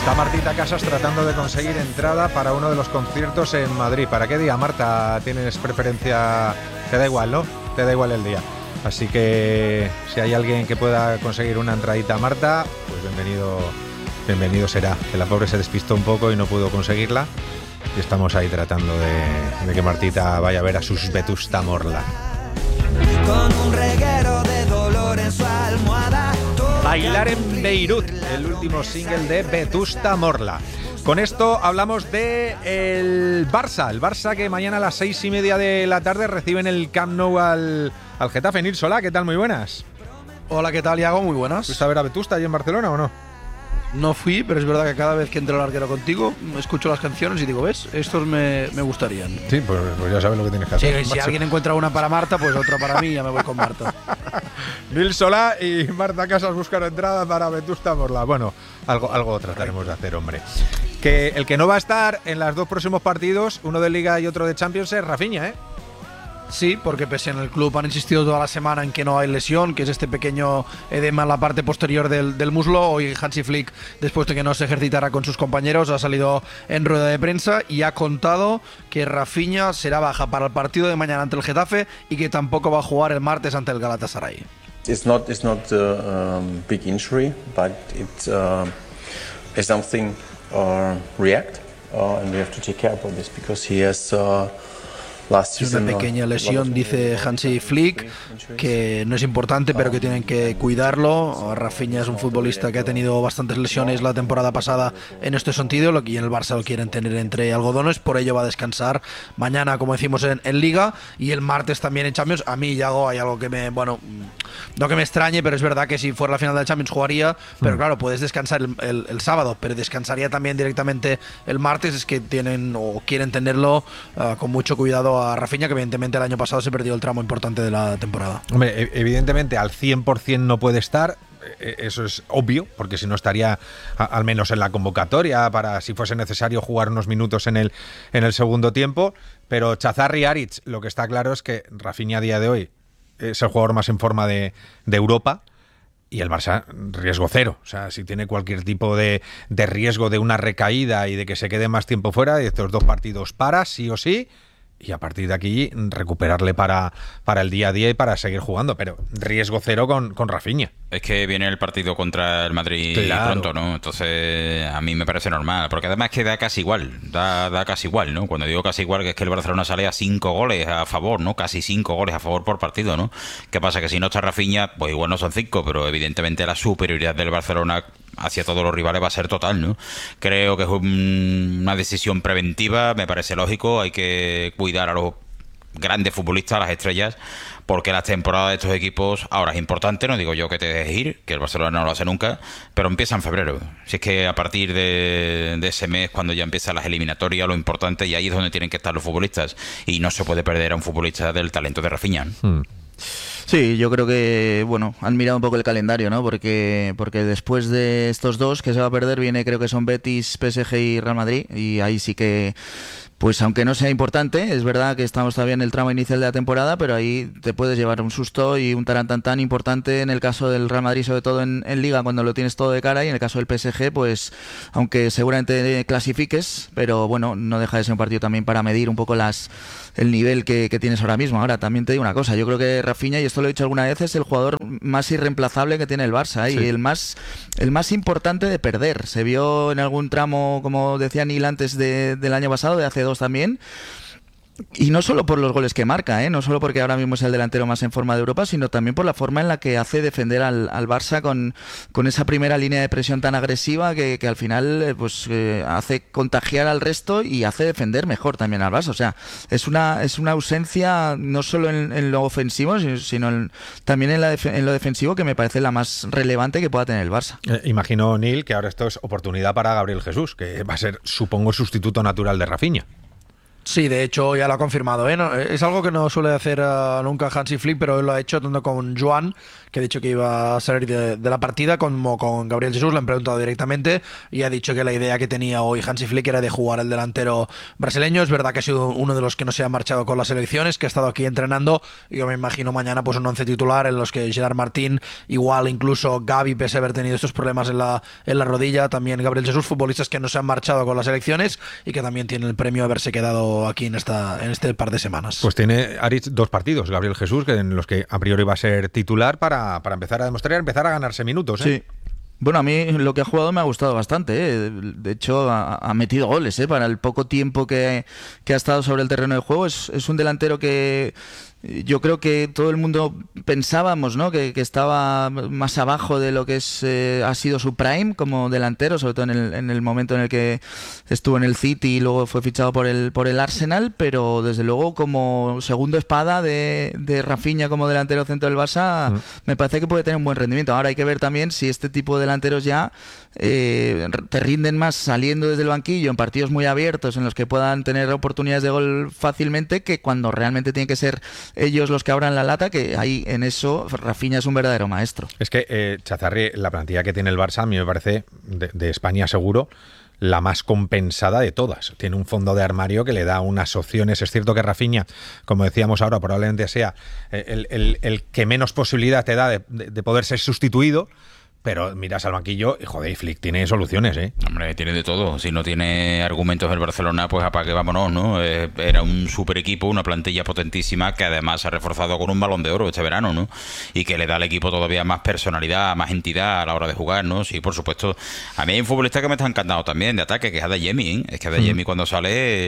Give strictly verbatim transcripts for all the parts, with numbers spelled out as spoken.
Está Martita Casas tratando de conseguir entrada para uno de los conciertos en Madrid. ¿Para qué día, Marta, tienes preferencia? Te da igual, ¿no? Te da igual el día. Así que si hay alguien que pueda conseguir una entradita a Marta, pues bienvenido, bienvenido será. Que la pobre se despistó un poco y no pudo conseguirla. Y estamos ahí tratando de, de que Martita vaya a ver a sus Vetusta Morla. Con un reguero de dolor en su almohada. Bailar en Beirut, el último single de Vetusta Morla. Con esto hablamos de el Barça, el Barça que mañana a las seis y media de la tarde recibe en el Camp Nou al, al Getafe. Nils, hola, ¿qué tal? Muy buenas. Hola, ¿qué tal, Iago? Muy buenas. ¿Fuiste a ver a Vetusta allí en Barcelona o no? No fui, pero es verdad que cada vez que entro al arquero contigo escucho las canciones y digo, ¿ves? Estos me, me gustarían. Sí, pues, pues ya sabes lo que tienes que hacer. Sí, si alguien encuentra una para Marta, pues otra para mí, ya me voy con Marta. Nils Solá y Marta Casas buscan entrada para Vetusta Morla. Bueno, algo, algo trataremos de hacer, hombre. Que el que no va a estar en los dos próximos partidos, uno de Liga y otro de Champions, es Rafinha, ¿eh? Sí, porque pese en el club han insistido toda la semana en que no hay lesión, que es este pequeño edema en la parte posterior del, del muslo. Hoy Hansi Flick, después de que no se ejercitara con sus compañeros, ha salido en rueda de prensa y ha contado que Rafinha será baja para el partido de mañana ante el Getafe y que tampoco va a jugar el martes ante el Galatasaray. It's not, it's not a um, big injury, but it's uh, it's something uh, react, uh, and we have to take care about this because he has. Uh, Es una pequeña lesión, dice Hansi Flick, que no es importante, pero que tienen que cuidarlo. Rafinha es un futbolista que ha tenido bastantes lesiones la temporada pasada en este sentido, y en el Barça lo quieren tener entre algodones, por ello va a descansar mañana, como decimos, en, en Liga, y el martes también en Champions. A mí, Yago, hay algo que me, bueno, no que me extrañe, pero es verdad que si fuera la final de Champions jugaría, pero claro, puedes descansar el, el, el sábado, pero descansaría también directamente el martes. Es que tienen o quieren tenerlo uh, con mucho cuidado a Rafinha, que evidentemente el año pasado se perdió el tramo importante de la temporada. Hombre, evidentemente al cien por ciento no puede estar, eso es obvio, porque si no estaría a, al menos en la convocatoria para, si fuese necesario, jugar unos minutos en el, en el segundo tiempo, pero Chazarri Aritz, lo que está claro es que Rafinha a día de hoy es el jugador más en forma de, de Europa. Y el Barça, riesgo cero. O sea, si tiene cualquier tipo de, de riesgo de una recaída y de que se quede más tiempo fuera, de estos dos partidos para, sí o sí, y a partir de aquí recuperarle para, para el día a día y para seguir jugando, pero riesgo cero con, con Rafinha. Es que viene el partido contra el Madrid claro. pronto, ¿no? Entonces a mí me parece normal, porque además es que da casi igual, da, da casi igual, ¿no? Cuando digo casi igual, que es que el Barcelona sale a cinco goles a favor, ¿no? Casi cinco goles a favor por partido, ¿no? ¿Qué pasa? Que si no está Rafinha, pues igual no son cinco, pero evidentemente la superioridad del Barcelona hacia todos los rivales va a ser total, ¿no? Creo que es un, una decisión preventiva, me parece lógico, hay que cuidar a los grandes futbolistas, a las estrellas, porque la temporada de estos equipos ahora es importante, no digo yo que te dejes ir, que el Barcelona no lo hace nunca, pero empieza en febrero. Si es que a partir de, de ese mes, cuando ya empiezan las eliminatorias, lo importante, y ahí es donde tienen que estar los futbolistas, y no se puede perder a un futbolista del talento de Rafinha. Hmm. Sí, yo creo que, bueno, han mirado un poco el calendario, ¿no? Porque porque después de estos dos que se va a perder, viene, creo que son Betis, P S G y Real Madrid, y ahí sí que, pues aunque no sea importante, es verdad que estamos todavía en el tramo inicial de la temporada, pero ahí te puedes llevar un susto y un tarantantán importante en el caso del Real Madrid, sobre todo en, en Liga, cuando lo tienes todo de cara, y en el caso del P S G, pues aunque seguramente clasifiques, pero bueno, no deja de ser un partido también para medir un poco las el nivel que, que tienes ahora mismo. Ahora, también te digo una cosa, yo creo que Rafinha, y esto lo he dicho alguna vez, es el jugador más irreemplazable que tiene el Barça, ¿eh? Sí. Y el más el más importante de perder. Se vio en algún tramo, como decía Neil antes, de, del año pasado, de hace dos también. Y no solo por los goles que marca, ¿eh? No solo porque ahora mismo es el delantero más en forma de Europa, sino también por la forma en la que hace defender al, al Barça con, con esa primera línea de presión tan agresiva que, que al final pues eh, hace contagiar al resto y hace defender mejor también al Barça. O sea, es una es una ausencia no solo en, en lo ofensivo, sino en, también en, la def- en lo defensivo, que me parece la más relevante que pueda tener el Barça. Eh, imagino, Neil, que ahora esto es oportunidad para Gabriel Jesús, que va a ser, supongo, el sustituto natural de Rafinha. Sí, de hecho ya lo ha confirmado, ¿eh? No, es algo que no suele hacer uh, nunca Hansi Flick, pero él lo ha hecho tanto con Joan, que ha dicho que iba a salir de, de la partida, como con Gabriel Jesús, le han preguntado directamente y ha dicho que la idea que tenía hoy Hansi Flick era de jugar el delantero brasileño. Es verdad que ha sido uno de los que no se ha marchado con las selecciones, que ha estado aquí entrenando, y yo me imagino mañana pues un once titular en los que Gerard Martín, igual incluso Gavi, pese a haber tenido estos problemas en la, en la rodilla, también Gabriel Jesús, futbolistas que no se han marchado con las selecciones y que también tienen el premio de haberse quedado aquí en esta en este par de semanas. Pues tiene Aritz dos partidos, Gabriel Jesús, que en los que a priori va a ser titular para, para empezar a demostrar, empezar a ganarse minutos, ¿eh? Sí. Bueno, a mí lo que ha jugado me ha gustado bastante, ¿eh? De hecho ha, ha metido goles, ¿eh? Para el poco tiempo que, que ha estado sobre el terreno de juego. Es, es un delantero que yo creo que todo el mundo pensábamos, ¿no? que, que estaba más abajo de lo que es eh, ha sido su prime como delantero, sobre todo en el, en el momento en el que estuvo en el City y luego fue fichado por el, por el Arsenal, pero desde luego como segundo espada de, de Rafinha como delantero centro del Barça, mm. me parece que puede tener un buen rendimiento. Ahora hay que ver también si este tipo de delanteros ya eh, te rinden más saliendo desde el banquillo en partidos muy abiertos en los que puedan tener oportunidades de gol fácilmente, que cuando realmente tiene que ser ellos los que abran la lata, que ahí en eso Rafinha es un verdadero maestro. Es que, eh, Chazarri, la plantilla que tiene el Barça a mí me parece, de, de España seguro, la más compensada de todas. Tiene un fondo de armario que le da unas opciones. Es cierto que Rafinha, como decíamos ahora, probablemente sea el, el, el que menos posibilidad te da de, de, de poder ser sustituido, pero miras al banquillo y, joder, Flick tiene soluciones, ¿eh? Hombre, tiene de todo. Si no tiene argumentos el Barcelona, pues apague, vámonos, ¿no? Eh, era un super equipo, una plantilla potentísima que además se ha reforzado con un Balón de Oro este verano, ¿no? Y que le da al equipo todavía más personalidad, más entidad a la hora de jugar, ¿no? Sí, por supuesto. A mí hay un futbolista que me está encantando también de ataque, que es Adeyemi, ¿eh? Es que Adeyemi mm. cuando sale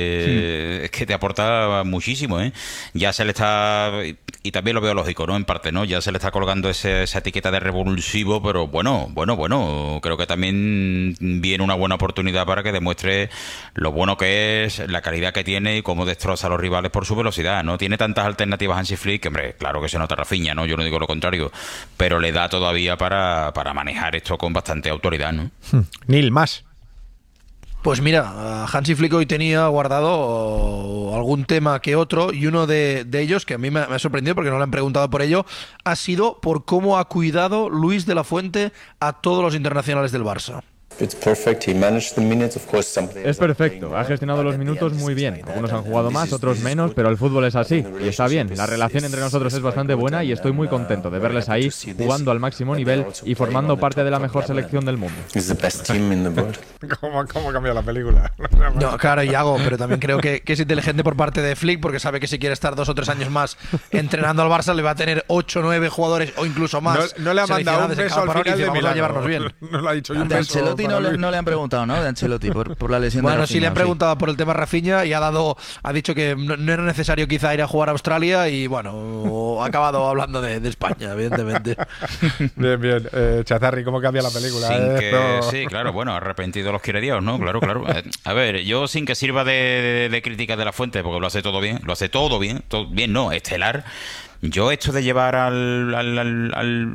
eh, mm. es que te aporta muchísimo, ¿eh? Ya se le está... Y también lo veo lógico, ¿no? En parte, ¿no? Ya se le está colgando ese, esa etiqueta de revulsivo, pero bueno, Bueno, bueno, bueno, creo que también viene una buena oportunidad para que demuestre lo bueno que es, la calidad que tiene y cómo destroza a los rivales por su velocidad, ¿no? Tiene tantas alternativas Hansi Flick, que, hombre, claro que se nota Rafinha, ¿no? Yo no digo lo contrario, pero le da todavía para, para manejar esto con bastante autoridad, ¿no? Neil, más. Pues mira, Hansi Flick hoy tenía guardado algún tema que otro, y uno de, de ellos, que a mí me, me ha sorprendido porque no le han preguntado por ello, ha sido por cómo ha cuidado Luis de la Fuente a todos los internacionales del Barça. Es perfecto, ha gestionado los minutos muy bien. Algunos han jugado más, otros menos, pero el fútbol es así y está bien. La relación entre nosotros es bastante buena y estoy muy contento de verles ahí jugando al máximo nivel y formando parte de la mejor selección del mundo. ¿Cómo, cómo cambia la película? No, claro, Iago, pero también creo que, que es inteligente por parte de Flick, porque sabe que si quiere estar dos o tres años más entrenando al Barça le va a tener ocho, nueve jugadores o incluso más. No, no le ha mandado un beso al final de Milagro. A llevarnos bien. No le ha dicho un de beso. Ancelotti no le, no le han preguntado, ¿no? De Ancelotti por, por la lesión bueno, de Rafinha. Sí le han preguntado sí. por el tema Rafinha y ha dado, ha dicho que no, no era necesario quizá ir a jugar a Australia y bueno, ha acabado hablando de, de España, evidentemente. Bien, bien. Eh, Chazarri, ¿cómo cambia la película? Sin eh? que, no. Sí, claro, bueno, arrepentido los quiere Dios, ¿no? Claro, claro. A ver, yo sin que sirva de, de, de crítica de la fuente, porque lo hace todo bien, lo hace todo bien, todo bien, no, estelar. Yo esto de llevar al, al, al,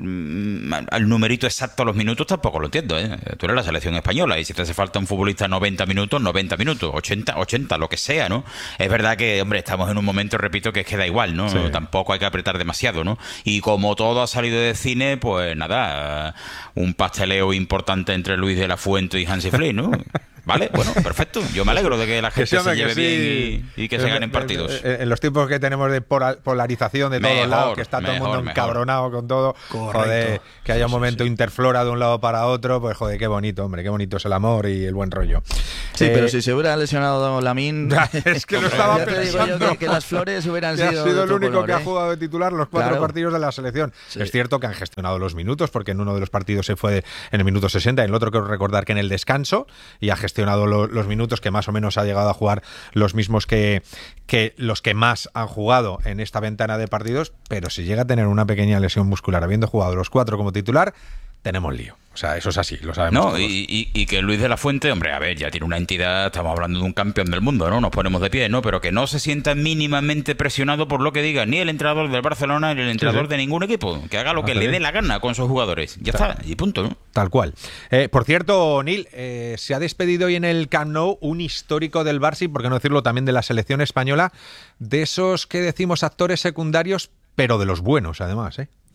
al, al numerito exacto a los minutos tampoco lo entiendo, ¿eh? Tú eres la selección española y si te hace falta un futbolista noventa minutos, noventa minutos, ochenta, ochenta, lo que sea, ¿no? Es verdad que, hombre, estamos en un momento, repito, que es que da igual, ¿no? Sí. Tampoco hay que apretar demasiado, ¿no? Y como todo ha salido de cine, pues nada, un pasteleo importante entre Luis de la Fuente y Hansi Flick, ¿no? Vale, bueno, perfecto. Yo me alegro de que la gente que se lleve sí, bien y, y que se ganen partidos. En los tiempos que tenemos de polarización de todos mejor, lados, que está todo el mundo mejor. encabronado con todo, Correcto. joder, que haya un momento sí, sí. interflora de un lado para otro, pues joder, qué bonito, hombre, qué bonito es el amor y el buen rollo. Sí, eh, pero si se hubiera lesionado Lamine, es que lo estaba ya te pensando. Digo yo que, que las flores hubieran que sido ha sido el único color, que ¿eh? ha jugado de titular los cuatro claro. partidos de la selección. Sí. Es cierto que han gestionado los minutos, porque en uno de los partidos se fue en el minuto sesenta, en el otro quiero recordar que en el descanso, y ha gestionado lo, los minutos, que más o menos ha llegado a jugar los mismos que, que los que más han jugado en esta ventana de partidos, pero si llega a tener una pequeña lesión muscular habiendo jugado los cuatro como titular, tenemos lío. O sea, eso es así, lo sabemos no, todos. Y, y, y que Luis de la Fuente, hombre, a ver, ya tiene una entidad, estamos hablando de un campeón del mundo, ¿no? Nos ponemos de pie, ¿no? Pero que no se sienta mínimamente presionado por lo que diga ni el entrenador del Barcelona ni el entrenador sí, sí. de ningún equipo. Que haga lo que Hace le bien. dé la gana con sus jugadores. Ya Tal. está, y punto, ¿no? Tal cual. Eh, por cierto, Neil, eh, se ha despedido hoy en el Camp Nou un histórico del Barça, por qué no decirlo también de la selección española, de esos que decimos actores secundarios, pero de los buenos, además, ¿eh?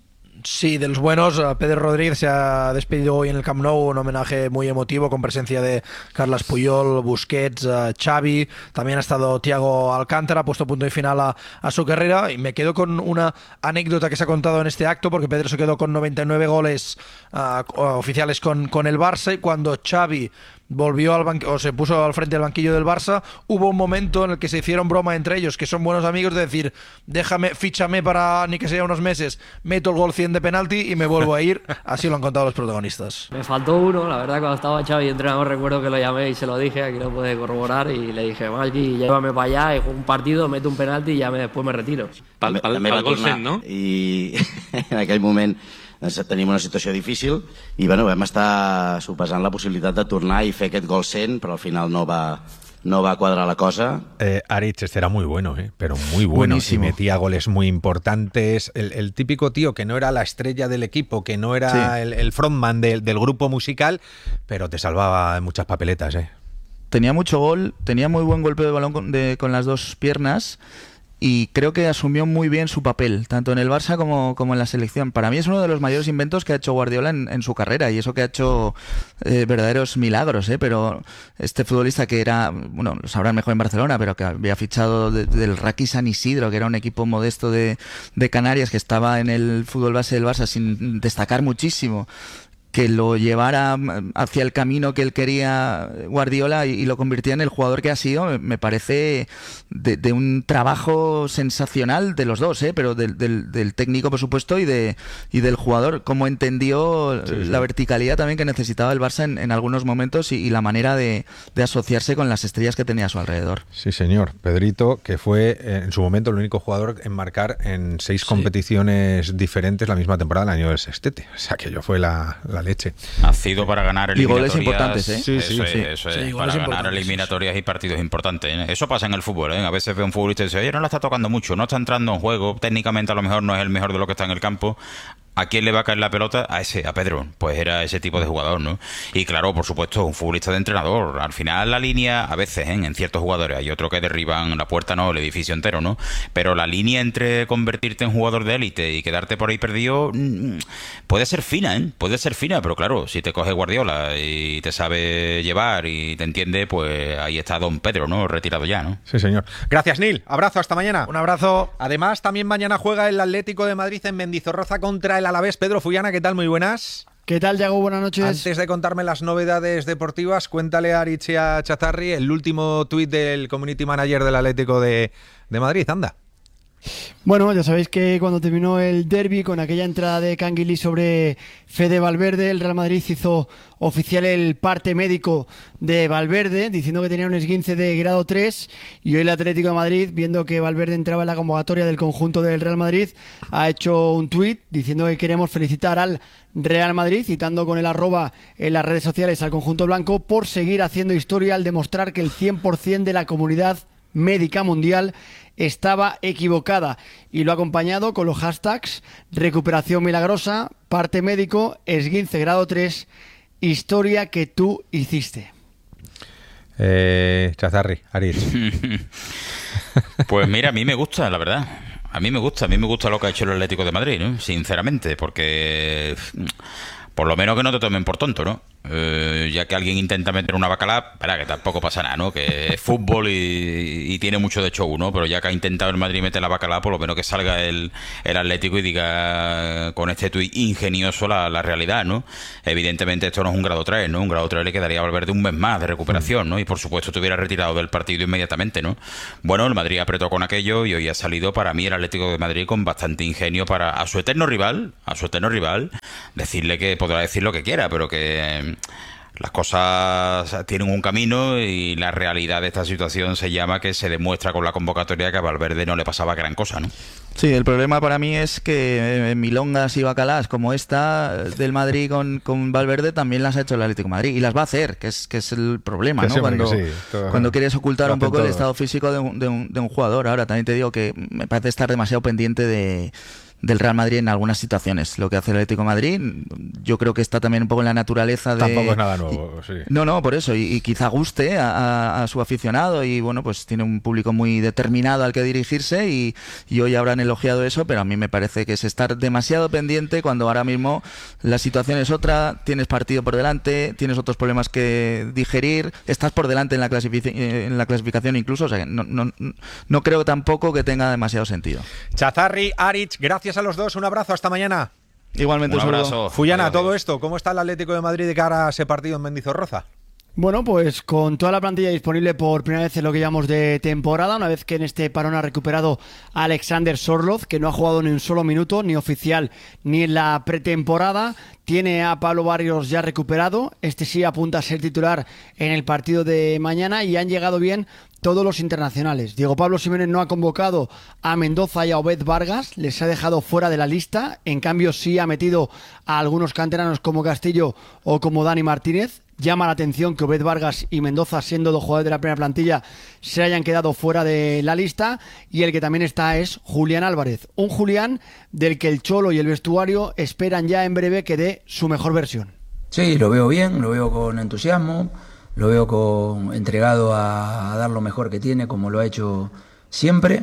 Sí, de los buenos, Pedro Rodríguez se ha despedido hoy en el Camp Nou, un homenaje muy emotivo con presencia de Carles Puyol, Busquets, Xavi, también ha estado Thiago Alcántara, ha puesto punto y final a, a su carrera, y me quedo con una anécdota que se ha contado en este acto, porque Pedro se quedó con noventa y nueve goles uh, oficiales con, con el Barça, y cuando Xavi volvió al banquillo, o se puso al frente del banquillo del Barça, hubo un momento en el que se hicieron broma entre ellos, que son buenos amigos, de decir, déjame, fíchame para ni que sea unos meses, meto el gol cien de penalti y me vuelvo a ir. Así lo han contado los protagonistas. Me faltó uno, la verdad, cuando estaba Xavi entrenador, recuerdo que lo llamé y se lo dije, aquí lo puede corroborar, y le dije, Maggi, llévame para allá, y juego un partido, meto un penalti y ya me, después me retiro. Pal, pal, pal, gol cent, no? I en aquell moment tenim una situació difícil i bueno, vam estar sopesant la possibilitat de tornar i fer aquest gol cent, però al final no va, no va a cuadrar la cosa. Eh, Aritz, este era muy bueno, ¿eh? Pero muy bueno. Buenísimo. Y metía goles muy importantes. El, el típico tío que no era la estrella del equipo, que no era sí. el, el frontman de, del grupo musical, pero te salvaba en muchas papeletas, ¿eh? Tenía mucho gol, tenía muy buen golpe de balón con, de, con las dos piernas. Y creo que asumió muy bien su papel, tanto en el Barça como, como en la selección. Para mí es uno de los mayores inventos que ha hecho Guardiola en, en su carrera, y eso que ha hecho eh, verdaderos milagros, ¿eh? Pero este futbolista que era, bueno, lo sabrán mejor en Barcelona, pero que había fichado de, del Raqui San Isidro, que era un equipo modesto de, de Canarias, que estaba en el fútbol base del Barça sin destacar muchísimo, que lo llevara hacia el camino que él quería Guardiola y, y lo convirtiera en el jugador que ha sido, me parece de, de un trabajo sensacional de los dos, ¿eh? Pero del, del, del técnico, por supuesto, y de y del jugador, cómo entendió sí, sí. la verticalidad también que necesitaba el Barça en, en algunos momentos, y, y la manera de, de asociarse con las estrellas que tenía a su alrededor. Sí, señor. Pedrito, que fue en su momento el único jugador en marcar en seis sí. competiciones diferentes la misma temporada del año del sextete. O sea, que yo fue la, la leche. Ha sido para ganar eliminatorias. Y goles importantes, ¿eh? Sí, sí, eso es, sí. Eso es, sí, para ganar eliminatorias y partidos importantes, ¿eh? Eso pasa en el fútbol, ¿eh? A veces ve un futbolista y dice, oye, no la está tocando mucho, no está entrando en juego, técnicamente a lo mejor no es el mejor de lo que está en el campo. ¿A quién le va a caer la pelota? A ese, a Pedro. Pues era ese tipo de jugador, ¿no? Y claro, por supuesto, un futbolista de entrenador. Al final la línea, a veces, ¿eh? en ciertos jugadores, hay otros que derriban la puerta, no, el edificio entero, ¿no? Pero la línea entre convertirte en jugador de élite y quedarte por ahí perdido puede ser fina, ¿eh? Puede ser fina, pero claro, si te coge Guardiola y te sabe llevar y te entiende, pues ahí está Don Pedro, ¿no? Retirado ya, ¿no? Sí, señor. Gracias, Neil. Abrazo, hasta mañana. Un abrazo. Además, también mañana juega el Atlético de Madrid en Mendizorroza contra el Alavés. Pedro Fullana, ¿qué tal? Muy buenas. ¿Qué tal, Yago? Buenas noches. Antes de contarme las novedades deportivas, cuéntale a Aritz y a Chazarri el último tuit del community manager del Atlético de, de Madrid. Anda. Bueno, ya sabéis que cuando terminó el derbi, con aquella entrada de Canguilí sobre Fede Valverde, el Real Madrid hizo oficial el parte médico de Valverde, diciendo que tenía un esguince de grado tres, y hoy el Atlético de Madrid, viendo que Valverde entraba en la convocatoria del conjunto del Real Madrid, ha hecho un tuit diciendo que queremos felicitar al Real Madrid, citando con el arroba en las redes sociales al conjunto blanco, por seguir haciendo historia al demostrar que el cien por ciento de la comunidad médica mundial estaba equivocada, y lo ha acompañado con los hashtags recuperación milagrosa, parte médico, esguince grado tres, historia que tú hiciste. Eh, Chazarri, Aritz. Pues mira, a mí me gusta, la verdad. A mí me gusta, a mí me gusta lo que ha hecho el Atlético de Madrid, ¿no? Sinceramente, porque por lo menos que no te tomen por tonto, ¿no? Eh, ya que alguien intenta meter una bacalá, para que tampoco pasa nada, ¿no? Que es fútbol y, y tiene mucho de show, ¿no? Pero ya que ha intentado el Madrid meter la bacalá, por lo menos que salga el, el Atlético y diga con este tuit ingenioso la, la realidad, ¿no? Evidentemente esto no es un grado tres, ¿no? Un grado tres le quedaría a Valverde un mes más de recuperación, ¿no? Y por supuesto te hubiera retirado del partido inmediatamente, ¿no? Bueno, el Madrid apretó con aquello y hoy ha salido para mí el Atlético de Madrid con bastante ingenio para a su eterno rival, a su eterno rival, decirle que podrá decir lo que quiera, pero que las cosas tienen un camino y la realidad de esta situación se llama que se demuestra con la convocatoria que a Valverde no le pasaba gran cosa, ¿no? Sí, el problema para mí es que eh, milongas y bacalás como esta del Madrid con, con Valverde también las ha hecho el Atlético de Madrid y las va a hacer, que es que es el problema, que ¿no? Cuando, sí, todo, cuando quieres ocultar un poco todo. El estado físico de un, de, un, de un jugador. Ahora también te digo que me parece estar demasiado pendiente de del Real Madrid en algunas situaciones. Lo que hace el Atlético de Madrid, yo creo que está también un poco en la naturaleza de... Tampoco es nada nuevo, sí. No, no, por eso, y, y quizá guste a, a, a su aficionado, y bueno, pues tiene un público muy determinado al que dirigirse, y, y hoy habrán elogiado eso, pero a mí me parece que es estar demasiado pendiente cuando ahora mismo la situación es otra, tienes partido por delante, tienes otros problemas que digerir, estás por delante en la, clasific- en la clasificación incluso, o sea, no, no, no creo tampoco que tenga demasiado sentido. Chazarri, Aritz, gracias a los dos, un abrazo, hasta mañana. Igualmente, un abrazo. Fuyana, todo esto, ¿cómo está el Atlético de Madrid de cara a ese partido en Mendizorroza? Bueno, pues con toda la plantilla disponible por primera vez en lo que llamamos de temporada, una vez que en este parón ha recuperado a Alexander Sorloth, que no ha jugado ni un solo minuto, ni oficial, ni en la pretemporada. Tiene a Pablo Barrios ya recuperado, este sí apunta a ser titular en el partido de mañana, y han llegado bien todos los internacionales. Diego Pablo Simeone no ha convocado a Mendoza y a Obed Vargas, les ha dejado fuera de la lista, en cambio sí ha metido a algunos canteranos como Castillo o como Dani Martínez. Llama la atención que Obed Vargas y Mendoza, siendo dos jugadores de la primera plantilla, se hayan quedado fuera de la lista, y el que también está es Julián Álvarez, un Julián del que el Cholo y el vestuario esperan ya en breve que dé su mejor versión. Sí, lo veo bien, lo veo con entusiasmo, lo veo con, entregado a, a dar lo mejor que tiene, como lo ha hecho siempre,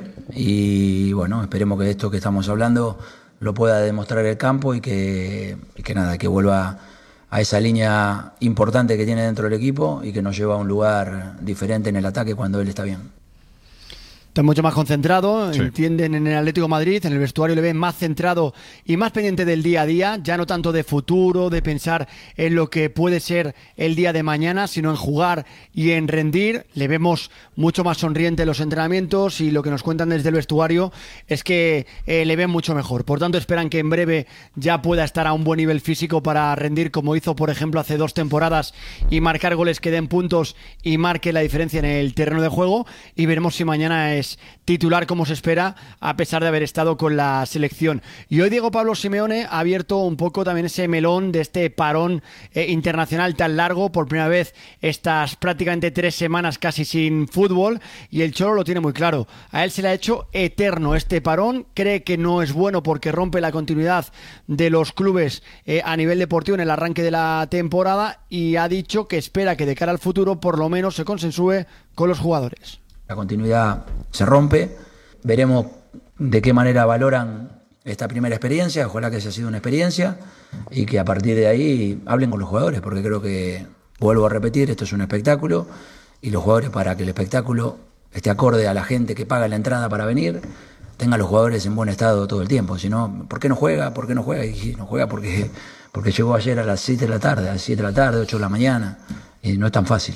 y bueno, esperemos que esto que estamos hablando lo pueda demostrar el campo, y que, y que nada, que vuelva a esa línea importante que tiene dentro del equipo y que nos lleva a un lugar diferente en el ataque cuando él está bien. Está mucho más concentrado, sí. Entienden en el Atlético de Madrid, en el vestuario le ven más centrado y más pendiente del día a día, ya no tanto de futuro, de pensar en lo que puede ser el día de mañana, sino en jugar y en rendir. Le vemos mucho más sonriente en los entrenamientos, y lo que nos cuentan desde el vestuario es que eh, le ven mucho mejor. Por tanto, esperan que en breve ya pueda estar a un buen nivel físico para rendir, como hizo, por ejemplo, hace dos temporadas, y marcar goles que den puntos y marque la diferencia en el terreno de juego, y veremos si mañana es titular como se espera, a pesar de haber estado con la selección. Y hoy Diego Pablo Simeone ha abierto un poco también ese melón de este parón eh, internacional tan largo, por primera vez estas prácticamente tres semanas casi sin fútbol, y el Cholo lo tiene muy claro. A él se le ha hecho eterno este parón, cree que no es bueno porque rompe la continuidad de los clubes eh, a nivel deportivo en el arranque de la temporada, y ha dicho que espera que de cara al futuro por lo menos se consensúe con los jugadores. La continuidad se rompe, veremos de qué manera valoran esta primera experiencia, ojalá que haya sido una experiencia, y que a partir de ahí hablen con los jugadores, porque creo que, vuelvo a repetir, esto es un espectáculo, y los jugadores, para que el espectáculo esté acorde a la gente que paga la entrada para venir, tengan los jugadores en buen estado todo el tiempo. Si no, ¿por qué no juega? ¿Por qué no juega? Y no juega porque, porque llegó ayer a las siete de la tarde, a las siete de la tarde, ocho de la mañana, y no es tan fácil.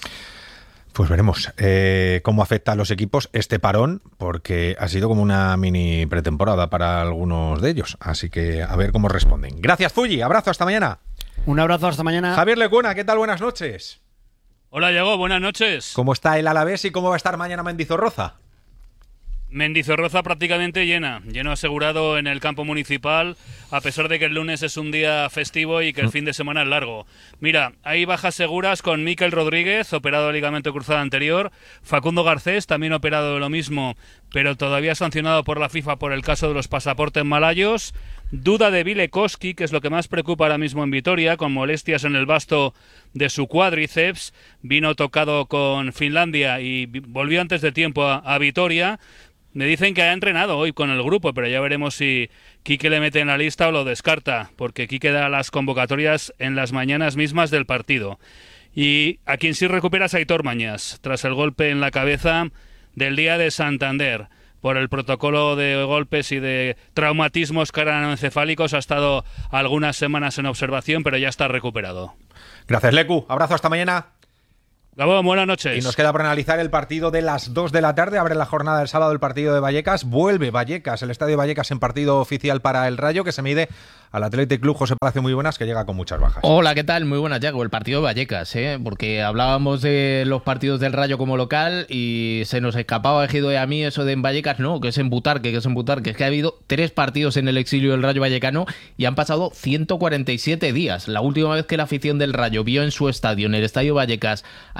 Pues veremos eh, cómo afecta a los equipos este parón, porque ha sido como una mini pretemporada para algunos de ellos. Así que a ver cómo responden. Gracias, Fulli. Abrazo, hasta mañana. Un abrazo, hasta mañana. Javier Lecuna, ¿qué tal? Buenas noches. Hola, Diego. Buenas noches. ¿Cómo está el Alavés y cómo va a estar mañana Mendizorroza? Mendizorroza prácticamente llena, lleno asegurado en el campo municipal, a pesar de que el lunes es un día festivo y que el fin de semana es largo. Mira, hay bajas seguras con Mikel Rodríguez, operado de ligamento cruzado anterior, Facundo Garcés, también operado de lo mismo, pero todavía sancionado por la FIFA por el caso de los pasaportes malayos. Duda de Vilekowski, que es lo que más preocupa ahora mismo en Vitoria, con molestias en el vasto de su cuádriceps. Vino tocado con Finlandia y volvió antes de tiempo a, a Vitoria. Me dicen que ha entrenado hoy con el grupo, pero ya veremos si Quique le mete en la lista o lo descarta, porque Quique da las convocatorias en las mañanas mismas del partido. Y a quien sí recupera es Aitor Mañas, tras el golpe en la cabeza del día de Santander. Por el protocolo de golpes y de traumatismos craneoencefálicos ha estado algunas semanas en observación, pero ya está recuperado. Gracias, Lecu. Abrazo, hasta mañana. Gabón, buenas noches. Y nos queda por analizar el partido de las dos de la tarde. Abre la jornada del sábado el partido de Vallecas. Vuelve Vallecas, el estadio Vallecas en partido oficial para el Rayo, que se mide al Athletic Club. José Palacio, muy buenas, que llega con muchas bajas. Hola, ¿qué tal? Muy buenas, Yago. El partido de Vallecas, ¿eh? Porque hablábamos de los partidos del Rayo como local y se nos escapaba a Ejido y a mí eso de en Vallecas, no, que es en Butarque, que es en Butarque. Es que ha habido tres partidos en el exilio del Rayo vallecano y han pasado ciento cuarenta y siete días. La última vez que la afición del Rayo vio en su estadio, en el estadio Vallecas,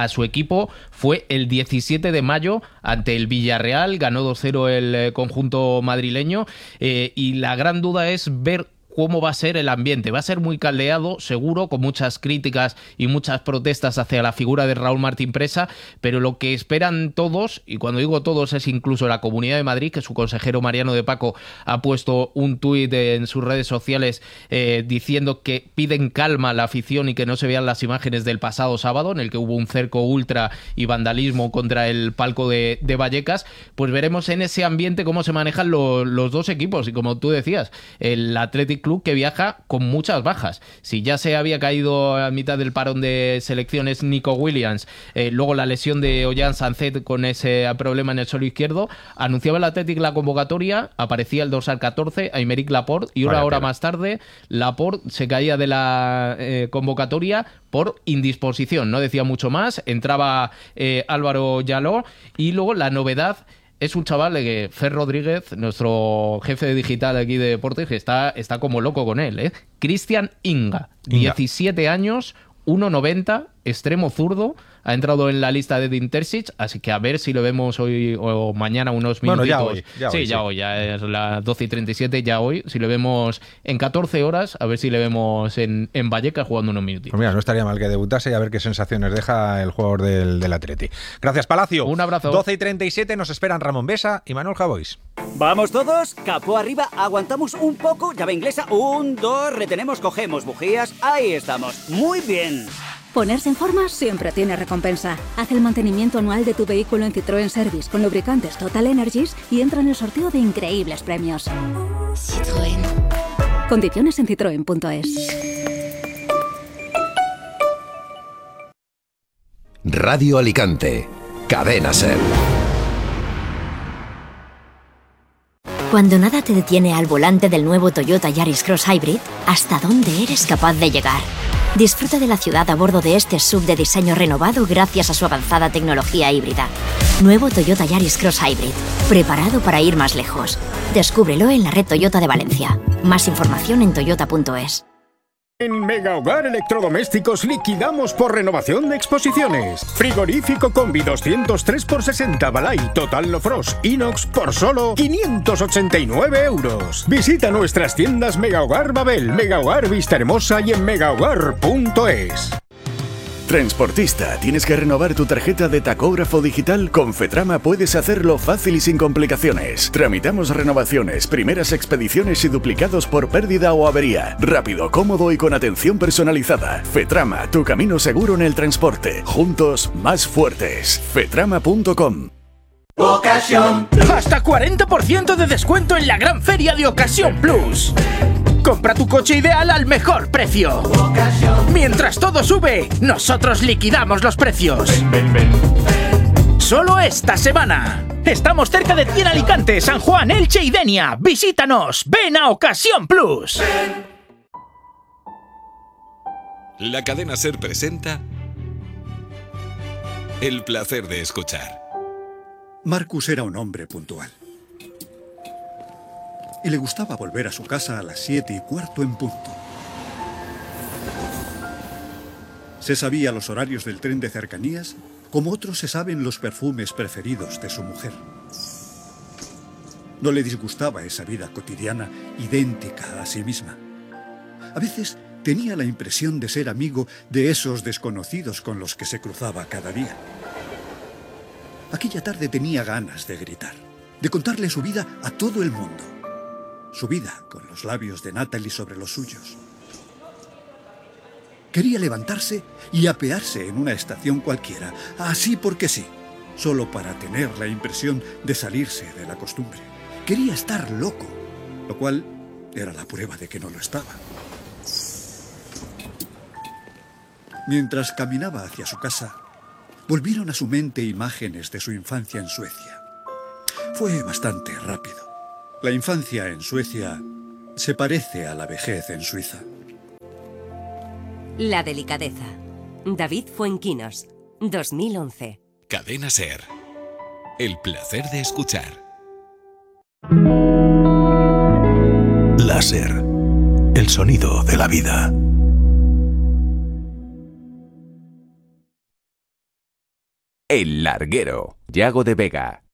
a su equipo fue el diecisiete de mayo ante el Villarreal, ganó dos cero el eh, conjunto madrileño, eh, y la gran duda es ver cómo va a ser el ambiente. Va a ser muy caldeado, seguro, con muchas críticas y muchas protestas hacia la figura de Raúl Martín Presa, pero lo que esperan todos, y cuando digo todos es incluso la Comunidad de Madrid, que su consejero Mariano de Paco ha puesto un tuit en sus redes sociales eh, diciendo que piden calma a la afición y que no se vean las imágenes del pasado sábado, en el que hubo un cerco ultra y vandalismo contra el palco de, de Vallecas. Pues veremos en ese ambiente cómo se manejan lo, los dos equipos, y como tú decías, el Athletic Club, que viaja con muchas bajas. Si ya se había caído a mitad del parón de selecciones Nico Williams, eh, luego la lesión de Ollán Sancet con ese problema en el suelo izquierdo, anunciaba el Athletic la convocatoria, aparecía el dorsal catorce, Aymeric Laporte, y una hora más tarde Laporte se caía de la eh, convocatoria por indisposición, no decía mucho más, entraba eh, Álvaro Yaló, y luego la novedad es un chaval de que Fer Rodríguez, nuestro jefe de digital aquí de deportes, que está, está como loco con él, ¿eh? Cristian Inga, Inga, diecisiete años, uno noventa, extremo zurdo, ha entrado en la lista de Edin Terzic, así que a ver si lo vemos hoy o mañana unos minutitos. Bueno, ya hoy. Ya sí, hoy, ya sí. hoy, ya es las doce y treinta y siete, ya hoy. Si lo vemos en catorce horas, a ver si le vemos en, en Vallecas jugando unos minutitos. Pues mira, no estaría mal que debutase y a ver qué sensaciones deja el jugador del, del Atleti. Gracias, Palacio. Un abrazo. doce y treinta y siete, nos esperan Ramón Besa y Manuel Javois. ¿Vamos todos? Capó arriba, aguantamos un poco, llave inglesa, un, dos, retenemos, cogemos bujías, ahí estamos. Muy bien. Ponerse en forma siempre tiene recompensa. Haz el mantenimiento anual de tu vehículo en Citroën Service con lubricantes Total Energies y entra en el sorteo de increíbles premios. Citroën. Condiciones en citroen punto es. Radio Alicante. Cadena SER. Cuando nada te detiene al volante del nuevo Toyota Yaris Cross Hybrid, ¿hasta dónde eres capaz de llegar? Disfruta de la ciudad a bordo de este S U V de diseño renovado gracias a su avanzada tecnología híbrida. Nuevo Toyota Yaris Cross Hybrid, preparado para ir más lejos. Descúbrelo en la red Toyota de Valencia. Más información en toyota punto es. En Mega Hogar Electrodomésticos liquidamos por renovación de exposiciones. Frigorífico Combi doscientos tres por sesenta Balay Total No Frost Inox por solo quinientos ochenta y nueve euros. Visita nuestras tiendas Mega Hogar Babel, Mega Hogar Vista Hermosa y en mega hogar punto es. Transportista, ¿tienes que renovar tu tarjeta de tacógrafo digital? Con Fetrama puedes hacerlo fácil y sin complicaciones. Tramitamos renovaciones, primeras expediciones y duplicados por pérdida o avería. Rápido, cómodo y con atención personalizada. Fetrama, tu camino seguro en el transporte. Juntos, más fuertes. fetrama punto com. Ocasión. Hasta cuarenta por ciento de descuento en la gran feria de Ocasión Plus. Compra tu coche ideal al mejor precio. Mientras todo sube, nosotros liquidamos los precios. Ven, ven, ven. Solo esta semana. Estamos cerca de ti en Alicante, San Juan, Elche y Denia. Visítanos. Ven a Ocasión Plus. La cadena SER presenta El placer de escuchar. Marcus era un hombre puntual. Y le gustaba volver a su casa a las siete y cuarto en punto. Se sabía los horarios del tren de cercanías, como otros se saben los perfumes preferidos de su mujer. No le disgustaba esa vida cotidiana, idéntica a sí misma. A veces tenía la impresión de ser amigo de esos desconocidos con los que se cruzaba cada día. Aquella tarde tenía ganas de gritar, de contarle su vida a todo el mundo. Su vida con los labios de Natalie sobre los suyos. Quería levantarse y apearse en una estación cualquiera, así porque sí, solo para tener la impresión de salirse de la costumbre. Quería estar loco, lo cual era la prueba de que no lo estaba. Mientras caminaba hacia su casa, volvieron a su mente imágenes de su infancia en Suecia. Fue bastante rápido. La infancia en Suecia se parece a la vejez en Suiza. La delicadeza. David Fuenquinos, dos mil once. Cadena SER. El placer de escuchar. Láser. El sonido de la vida. El Larguero. Yago de Vega.